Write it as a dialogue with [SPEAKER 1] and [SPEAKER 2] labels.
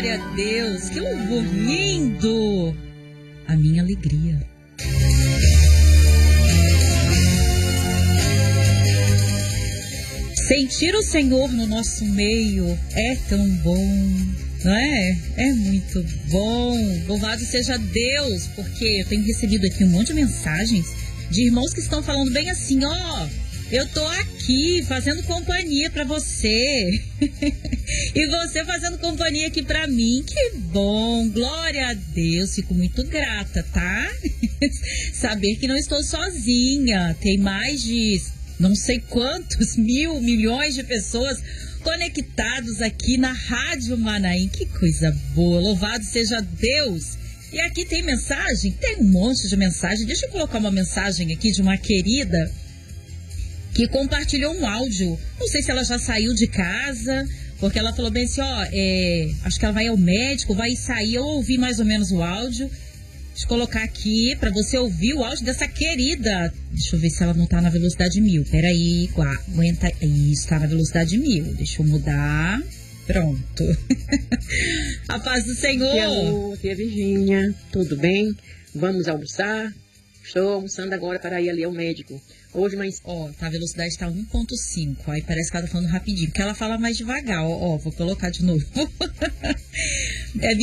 [SPEAKER 1] Glória a Deus, que louvor lindo! A minha alegria. Sentir o Senhor no nosso meio é tão bom, não é? É muito bom. Louvado seja Deus, porque eu tenho recebido aqui um monte de mensagens de irmãos que estão falando bem assim, ó, eu tô aqui fazendo companhia pra você e você fazendo companhia aqui pra mim. Que bom, glória a Deus, fico muito grata, tá? Saber que não estou sozinha, tem mais de não sei quantos milhões de pessoas conectados aqui na Rádio Manaim. Que coisa boa, louvado seja Deus. E aqui tem mensagem? Tem um monte de mensagem. Deixa eu colocar uma mensagem aqui de uma querida que compartilhou um áudio. Não sei se ela já saiu de casa, porque ela falou bem assim, ó, acho que ela vai ao médico, vai sair. Eu ouvi mais ou menos o áudio. Deixa eu colocar aqui pra você ouvir o áudio dessa querida. Deixa eu ver se ela não tá na velocidade 1000. Peraí, aguenta. Isso, tá na velocidade 1000. Deixa eu mudar. Pronto. A paz do Senhor.
[SPEAKER 2] Aqui é a Virgínia. Tudo bem? Vamos almoçar? Estou almoçando agora para ir ali ao médico. Hoje, mas...
[SPEAKER 1] Ó, tá, a velocidade tá 1.5. Aí parece que ela tá falando rapidinho, porque ela fala mais devagar. Ó, vou colocar de novo.